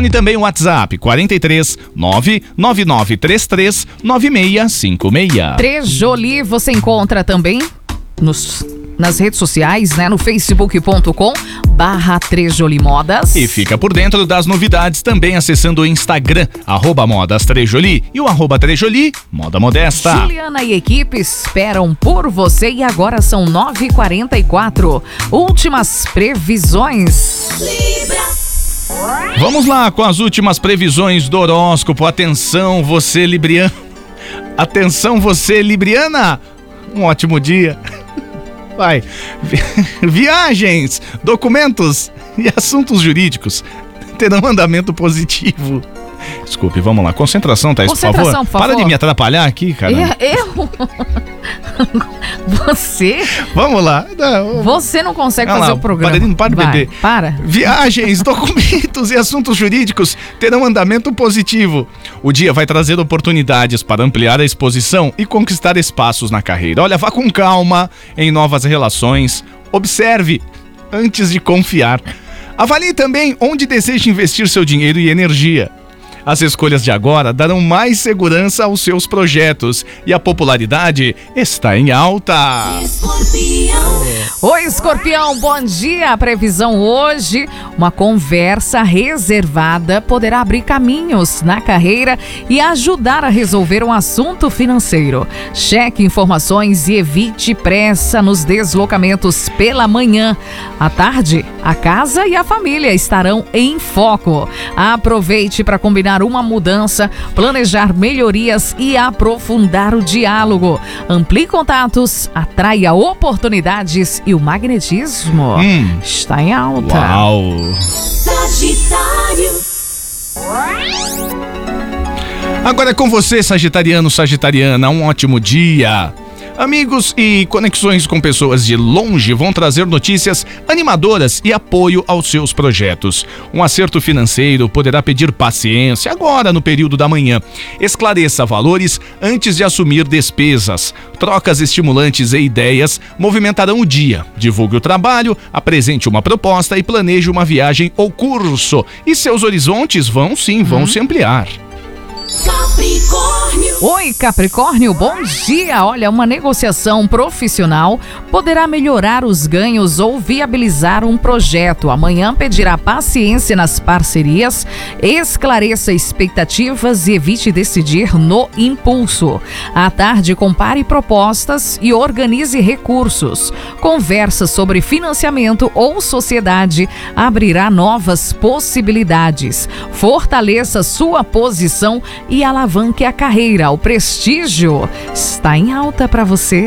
Acione também o WhatsApp 43 99933 9656. Trejoli você encontra também nas redes sociais, né? No facebook.com/TrejoliModas. E fica por dentro das novidades também acessando o Instagram, @modastrejoli e o @Trejoli Moda Modesta. Juliana e equipe esperam por você e agora são 9h44. Últimas previsões. Vamos lá com as últimas previsões do horóscopo. Atenção, você libriano. Atenção, você libriana. Um ótimo dia. Vai. Viagens, documentos e assuntos jurídicos terão andamento positivo. Desculpe, vamos lá. Concentração, Thaís, por favor. Para de me atrapalhar aqui, cara. Eu? Você? Vamos lá. Você não consegue fazer o programa. Padrinho, para de beber. Para. Viagens, documentos e assuntos jurídicos terão andamento positivo. O dia vai trazer oportunidades para ampliar a exposição e conquistar espaços na carreira. Olha, vá com calma em novas relações. Observe antes de confiar. Avalie também onde deseja investir seu dinheiro e energia. As escolhas de agora darão mais segurança aos seus projetos e a popularidade está em alta. Oi, Escorpião, bom dia. A previsão hoje, uma conversa reservada poderá abrir caminhos na carreira e ajudar a resolver um assunto financeiro. Cheque informações e evite pressa nos deslocamentos pela manhã. À tarde, a casa e a família estarão em foco. Aproveite para combinar uma mudança, planejar melhorias e aprofundar o diálogo. Amplie contatos, atraia oportunidades e o magnetismo está em alta. Uau! Sagitário. Agora é com você, sagitariano, sagitariana, um ótimo dia. Amigos e conexões com pessoas de longe vão trazer notícias animadoras e apoio aos seus projetos. Um acerto financeiro poderá pedir paciência agora no período da manhã. Esclareça valores antes de assumir despesas. Trocas estimulantes e ideias movimentarão o dia. Divulgue o trabalho, apresente uma proposta e planeje uma viagem ou curso. E seus horizontes vão se ampliar. Capricórnio. Oi, Capricórnio, bom dia. Olha, uma negociação profissional poderá melhorar os ganhos ou viabilizar um projeto. Amanhã pedirá paciência nas parcerias, esclareça expectativas e evite decidir no impulso. À tarde, compare propostas e organize recursos. Conversa sobre financiamento ou sociedade abrirá novas possibilidades. Fortaleça sua posição e alavanque a carreira. O prestígio está em alta para você.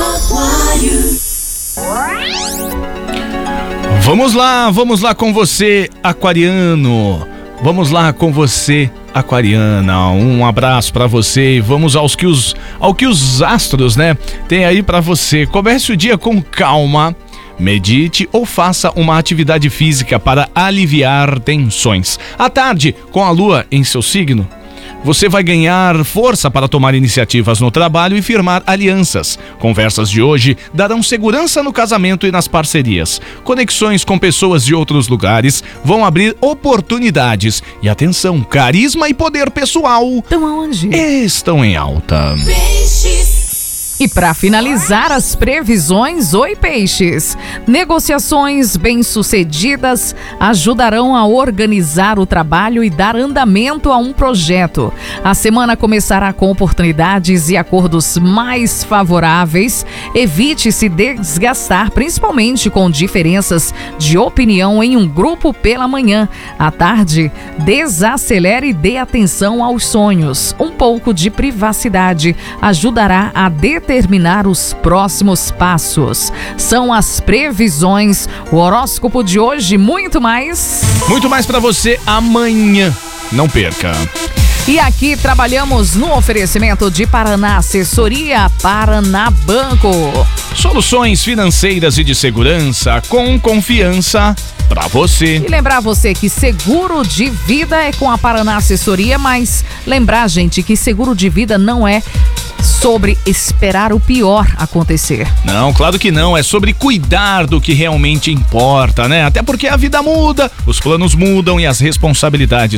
Vamos lá com você, aquariano. Vamos lá com você, aquariana. Um abraço para você e vamos ao que os astros, né, tem aí para você. Comece o dia com calma. Medite ou faça uma atividade física para aliviar tensões. À tarde, com a lua em seu signo, você vai ganhar força para tomar iniciativas no trabalho e firmar alianças. Conversas de hoje darão segurança no casamento e nas parcerias. Conexões com pessoas de outros lugares vão abrir oportunidades. E atenção, carisma e poder pessoal estão em alta. Peixes. E para finalizar as previsões, oi peixes, negociações bem-sucedidas ajudarão a organizar o trabalho e dar andamento a um projeto. A semana começará com oportunidades e acordos mais favoráveis. Evite se desgastar, principalmente com diferenças de opinião em um grupo pela manhã. À tarde, desacelere e dê atenção aos sonhos. Um pouco de privacidade ajudará a determinar os próximos passos. São as previsões, o horóscopo de hoje, muito mais para você amanhã. Não perca. E aqui trabalhamos no oferecimento de Paraná Assessoria, Paraná Banco. Soluções financeiras e de segurança com confiança para você. E lembrar você que seguro de vida é com a Paraná Assessoria, mas lembrar, gente, que seguro de vida não é sobre esperar o pior acontecer. Não, claro que não. É sobre cuidar do que realmente importa, né? Até porque a vida muda, os planos mudam e as responsabilidades